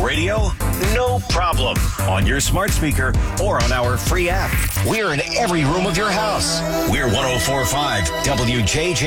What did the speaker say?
radio? No problem. On your smart speaker or on our free app. We're in every room of your house. We're 104.5 WJJ.